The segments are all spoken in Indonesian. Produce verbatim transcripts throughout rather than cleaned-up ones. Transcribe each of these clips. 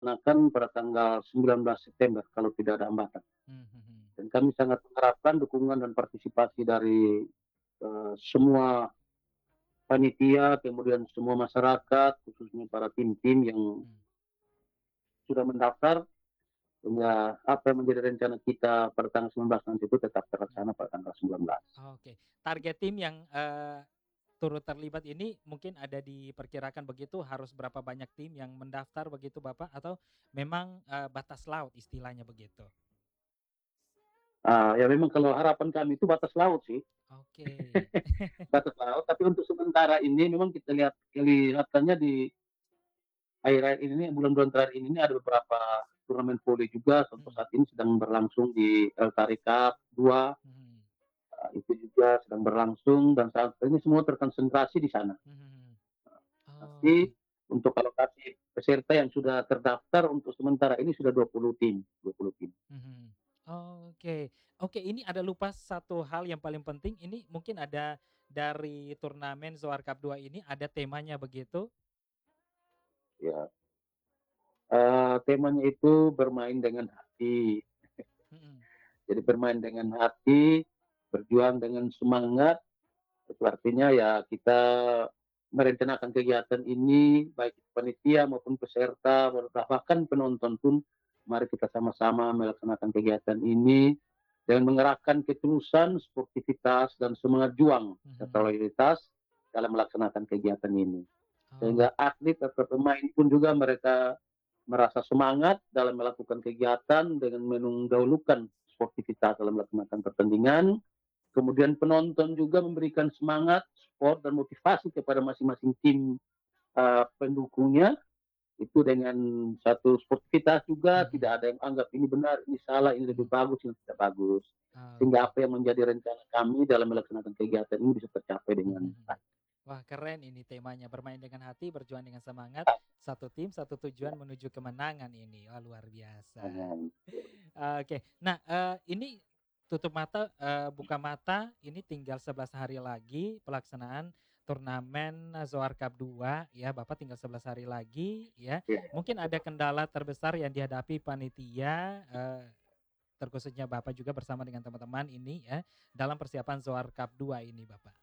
dilaksanakan pada tanggal sembilan belas September kalau tidak ada hambatan. Mmm, mhm. Dan kami sangat mengharapkan dukungan dan partisipasi dari, eee, semua panitia, kemudian semua masyarakat, khususnya para tim-tim yang Mmm. sudah mendaftar, sehingga apa yang menjadi rencana kita pada tanggal sembilan belas nanti itu tetap Mmm. terlaksana pada tanggal sembilan belas. Oke. Target tim yang, eee, turut terlibat ini mungkin ada diperkirakan begitu harus berapa banyak tim yang mendaftar begitu Bapak? Atau memang, eee, batas laut istilahnya begitu? Ah, ya memang kalau harapan kami itu batas laut sih. Oke. Batas laut, tapi untuk sementara ini memang kita lihat kelihatannya di akhir-akhir ini, bulan-bulan terakhir ini ada beberapa turnamen voli juga contoh Mhm. saat ini sedang berlangsung di L-Tari Cup dua, Mhm. eee, itu juga sedang berlangsung dan saat ini semua terkonsentrasi di sana. Mhm mhm. Tapi Oke. untuk alokasi peserta yang sudah terdaftar untuk sementara ini sudah dua puluh tim, dua puluh tim. Mhm. Oke. Oke, ini ada lupa satu hal yang paling penting, ini mungkin ada dari turnamen Zoar Cup dua ini ada temanya begitu? Ya. Eee, temanya itu bermain dengan hati. Mhm. Jadi bermain dengan hati, berjuang dengan semangat, itu artinya ya kita merencanakan kegiatan ini, baik panitia maupun peserta, bahkan penonton pun, mari kita sama-sama melaksanakan kegiatan ini dengan mengerahkan ketulusan, sportivitas, dan semangat juang serta Mhm. loyalitas dalam melaksanakan kegiatan ini. Oh. Sehingga atlet atau pemain pun juga mereka merasa semangat dalam melakukan kegiatan dengan mendahulukan sportivitas dalam melaksanakan pertandingan, kemudian penonton juga memberikan semangat, support, dan motivasi kepada masing-masing tim, eee, pendukungnya, itu dengan satu sportivitas juga, Mhm. tidak ada yang anggap ini benar, ini salah, ini lebih Mhm. bagus, ini tidak bagus. Sehingga Oke. apa yang menjadi rencana kami dalam melaksanakan kegiatan ini bisa tercapai Mhm dengan mhm. baik. Wah keren ini temanya, bermain dengan hati, berjuang dengan semangat, Ya. satu tim, satu Ya. tujuan menuju kemenangan ini. Wah luar biasa. Dengan Oke. Nah, eee, ini tutup mata, eee, buka mata, ini tinggal sebelas hari lagi pelaksanaan turnamen Zoar Cup dua ya, Bapak tinggal sebelas hari lagi ya. Iya. Mungkin ada kendala terbesar yang dihadapi panitia, eee, terkhususnya Bapak juga bersama dengan teman-teman ini ya, dalam persiapan Zoar Cup dua ini Bapak?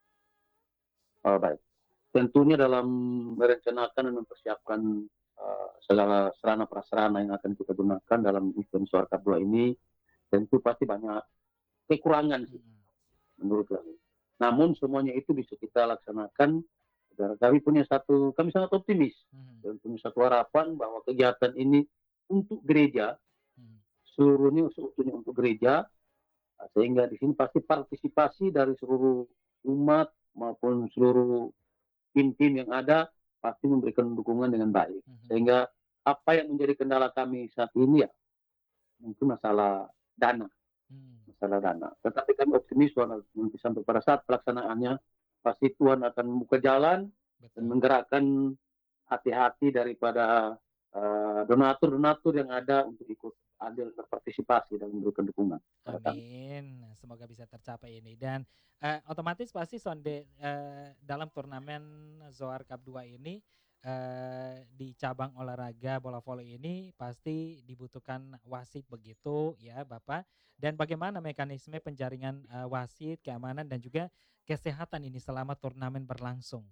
Oh baik. Tentunya dalam merencanakan dan mempersiapkan, eee, segala sarana prasarana yang akan kita gunakan dalam event Zoar Cup dua ini, tentu pasti banyak kekurangan sih, Mhm. menurut kami. Namun semuanya itu bisa kita laksanakan, dan kami punya satu kami sangat optimis Mhm. dan punya satu harapan bahwa kegiatan ini untuk gereja, Mhm. seluruhnya seutuhnya untuk gereja, eee, sehingga di sini pasti partisipasi dari seluruh umat maupun seluruh tim-tim yang ada, pasti memberikan dukungan dengan baik. Mhm. Sehingga apa yang menjadi kendala kami saat ini ya, mungkin masalah dana, Mmm. masalah dana. Tetapi kami optimis bahwa nanti sampai pada saat pelaksanaannya, pasti Tuhan akan membuka jalan dan Betul. menggerakkan hati-hati daripada, eee, donatur-donatur yang ada untuk ikut andil berpartisipasi dan memberikan dukungan pada kami. Amin, semoga bisa tercapai ini dan, eee, otomatis pasti sonde eee, dalam turnamen Zoar Cup dua ini, eee, di cabang olahraga bola voli ini pasti dibutuhkan wasit begitu ya Bapak, dan bagaimana mekanisme penjaringan, eee, wasit, keamanan, dan juga kesehatan ini selama turnamen berlangsung?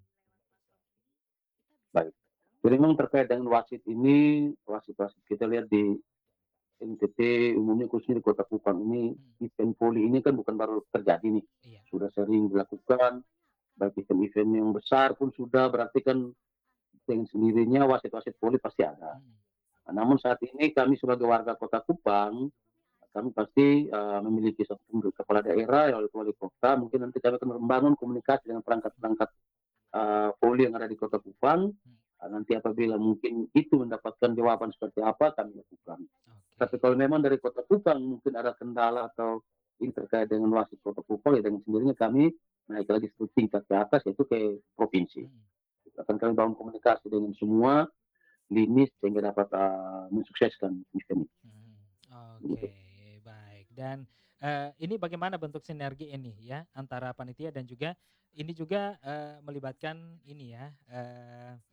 Baik. Jadi memang terkait dengan wasit ini, wasit-wasit kita lihat di N T T umumnya khususnya di Kota Kupang ini, Mhm. event voli ini kan bukan baru terjadi nih, Iya. sudah sering dilakukan, baik event-event yang besar pun sudah, berarti kan dengan sendirinya wasit-wasit voli pasti ada. Mhm. Nah, namun saat ini kami sebagai warga Kota Kupang, kami pasti, eee, memiliki satu kepala daerah, ya oleh wali kota, mungkin nanti kami akan membangun komunikasi dengan Mhm. perangkat-perangkat, eee, voli yang ada di Kota Kupang, Mhm. eee, nanti apabila mungkin itu mendapatkan jawaban seperti apa, kami lakukan. Tapi Oke. kalau memang dari Kota Kupang mungkin ada kendala atau ini terkait dengan wasit Kota Kupang, ya dengan sendirinya kami naik lagi satu tingkat ke atas, yaitu ke provinsi. Mhm. Akan kami bangun komunikasi dengan semua lini sehingga dapat, eee, mensukseskan event ini. Mhm. Oke, Begitu. baik. Dan, eee, ini bagaimana bentuk sinergi ini ya, antara panitia dan juga ini juga, eee, melibatkan ini ya, eee,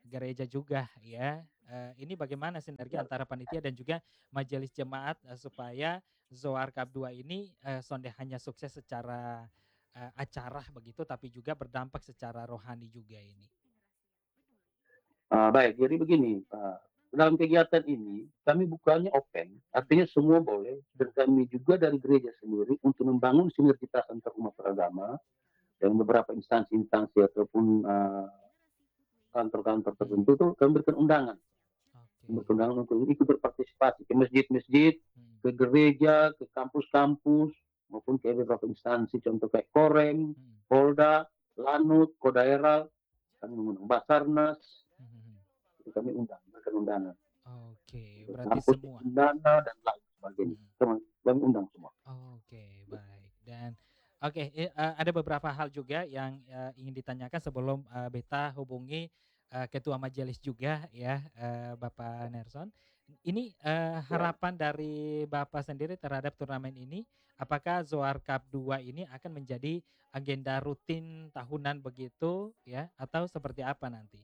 gereja juga ya. Eee, ini bagaimana sinergi Ya. antara panitia dan juga majelis jemaat, eee, supaya Zoar Cup dua ini, eee, sonde hanya sukses secara, eee, acara begitu, tapi juga berdampak secara rohani juga ini? Eee, baik, jadi begini, eee, dalam kegiatan ini kami bukanya open, Mhm, artinya semua boleh dan mhm, kami juga dari gereja sendiri untuk membangun sinergitas antar umat beragama dan beberapa instansi-instansi ataupun, eee, kantor-kantor mhm, tertentu itu kami berikan undangan, oke, memberikan undangan untuk ikut berpartisipasi ke masjid-masjid, mhm, ke gereja, ke kampus-kampus, maupun ke beberapa instansi contoh kayak Korem, mhm, Polda, Lanut, Kodaeral, kami mengundang Basarnas, mhm, mhm. itu kami undang, berikan undangan. Oke, Untuk berarti kampus, semua? Undana, dan lain sebagainya. Mhm. Kami kami undang semua. Oke, baik. Dan oke, i eee, ada beberapa hal juga yang, eee, ingin ditanyakan sebelum, eee, beta hubungi, eee, ketua majelis juga ya, eee, Bapak Nelson. Ini, eee, Ya. harapan dari Bapak sendiri terhadap turnamen ini, apakah Zoar Cup dua ini akan menjadi agenda rutin tahunan begitu ya, atau seperti apa nanti?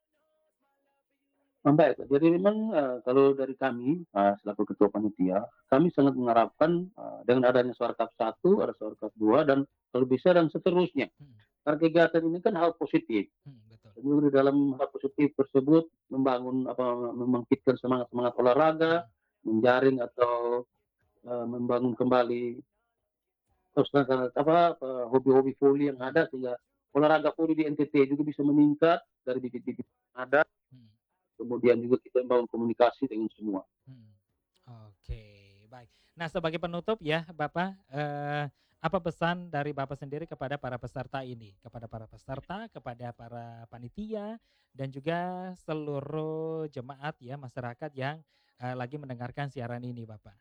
Nah, baik, jadi memang, eee, kalau dari kami, eee, selaku ketua panitia, kami sangat mengharapkan, eee, dengan adanya Suara Cup satu, ada Suara Cup dua, dan kalau bisa dan seterusnya. Mhm, Karena kegiatan ini kan hal positif. mhm, betul. Jadi di dalam hal positif tersebut membangun apa, membangkitkan semangat-semangat olahraga, Mhm, menjaring atau, eee, membangun kembali terus apa, eee, hobi-hobi voli yang mhm, ada sehingga olahraga voli di N T T juga bisa meningkat dari bibit-bibit yang ada. mhm. Kemudian juga kita membangun komunikasi dengan semua. Mhm. Oke, baik. Nah, sebagai penutup ya, Bapak, eee, apa pesan dari Bapak sendiri kepada para peserta ini? Kepada para peserta, kepada para panitia, dan juga seluruh jemaat ya, masyarakat yang, eee, lagi mendengarkan siaran ini, Bapak?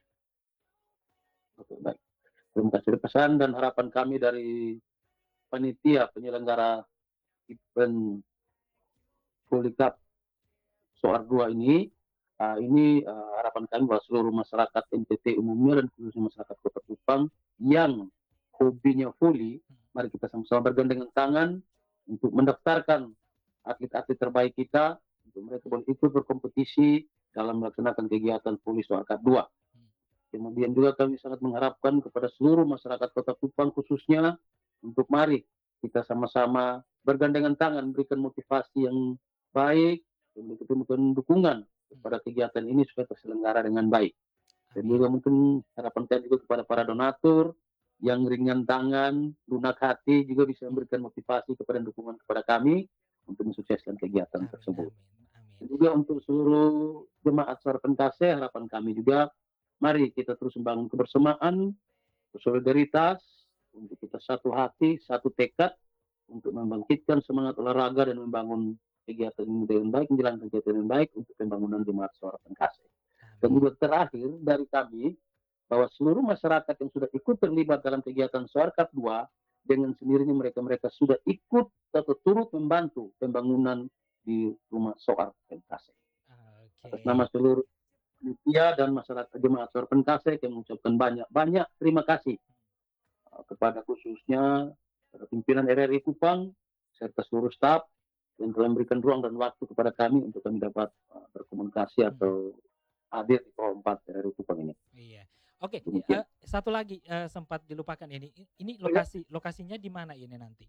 Oke, baik. Terima kasih. Pesan dan harapan kami dari panitia penyelenggara event Voli Cup Soar dua ini, eee, ini, eee, harapan kami bahwa seluruh masyarakat N T T umumnya dan khususnya masyarakat Kota Kupang yang hobinya voli, Mhm, mari kita sama-sama bergandengan tangan untuk mendaftarkan atlet-atlet terbaik kita, untuk mereka boleh ikut berkompetisi dalam melaksanakan kegiatan Voli Soar Cup dua. mhm, Kemudian juga kami sangat mengharapkan kepada seluruh masyarakat Kota Kupang khususnya untuk mari kita sama-sama bergandengan tangan berikan motivasi yang baik dan memberikan dukungan mhm. kepada kegiatan ini supaya terselenggara dengan baik. Dan Amin. juga mungkin harapan kami juga kepada para donatur yang ringan tangan, lunak hati juga bisa Mhm. memberikan motivasi kepada dukungan kepada kami untuk mensukseskan kegiatan Amin, tersebut. amin, Dan amin. juga untuk seluruh jemaat Sarpen Kase, harapan kami juga mari kita terus membangun kebersamaan, solidaritas, untuk kita satu hati, satu tekad untuk membangkitkan semangat olahraga dan membangun kegiatan ini dengan baik, menjalankan kegiatan dengan baik untuk pembangunan Jemaat Suara Pengkasih. Dan Amin. juga terakhir dari kami, bahwa seluruh masyarakat yang sudah ikut terlibat dalam kegiatan Suara Cup dua, dengan sendirinya mereka-mereka sudah ikut atau turut membantu pembangunan di rumah Soar Pengkasih. Atas nama Oke. seluruh panitia dan masyarakat jemaat Suara Pengkasih, kami mengucapkan banyak-banyak terima kasih uh, kepada khususnya pada pimpinan R R I Kupang serta seluruh staf yang telah memberikan ruang dan waktu kepada kami untuk kami dapat uh, berkomunikasi Mhm. atau hadir di Kelompok empat R R I Kupang ini. Iya. Oke, i Demikian. eee, satu lagi, eee, sempat dilupakan ini. I ini Oh ya? lokasi lokasinya di mana ini nanti?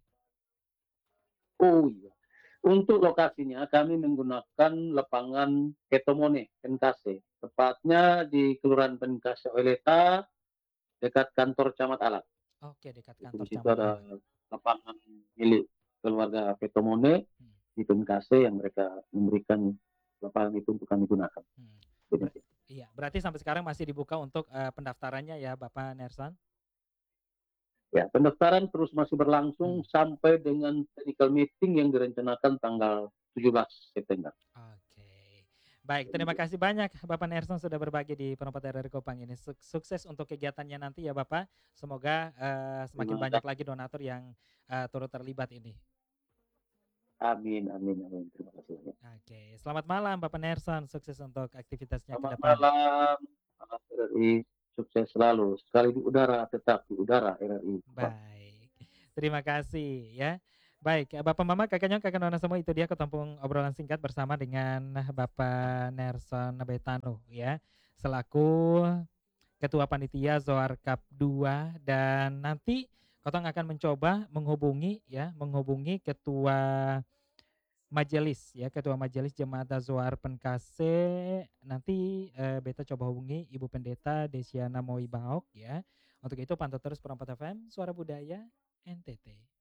Oh iya. Untuk lokasinya kami menggunakan lapangan Ketomone, Penkase. Tepatnya di Kelurahan Penkase Oileta, dekat kantor Camat Alat. Oke, dekat Itu di kantor situ camat ada alat. lapangan milik keluarga Ketomone Hmm, di Penkase yang mereka memberikan lapangan itu untuk kami gunakan. hmm. Ber Demikian. iya, berarti sampai sekarang masih dibuka untuk, eee, pendaftarannya ya, Bapak Nerson? Ya, pendaftaran terus masih Hmm, berlangsung sampai dengan technical meeting yang direncanakan tanggal tujuh belas September. oke. Baik, terima Demikian. kasih banyak Bapak Nerson sudah berbagi di Perempat R R I Kopang ini. Suk sukses untuk kegiatannya nanti ya, Bapak. Semoga, eee, semakin Terima banyak kasih. lagi donatur yang, eee, turut terlibat ini. Amin, amin, amin. Terima kasih banyak. Oke, selamat malam Bapak Nerson, sukses untuk aktivitasnya ke Selamat depan. malam, salam R R I, sukses selalu. Sekali di udara, tetap di udara R R I Kupang. Baik, terima kasih ya. Baik, ya Bapak Mama, Kakaknya, Kakak Nona semua, itu dia ketumpung obrolan singkat bersama dengan Bapak Nerson Betano ya, selaku Ketua Panitia Zoar Cup dua, dan nanti Kotong akan mencoba menghubungi ya, menghubungi Ketua Majelis ya, Ketua Majelis Jemaat Zoar Penkase, nanti eh, beta coba hubungi Ibu Pendeta Desiana Moibaok ya. Untuk itu pantau terus Perempat F M, Suara Budaya N T T.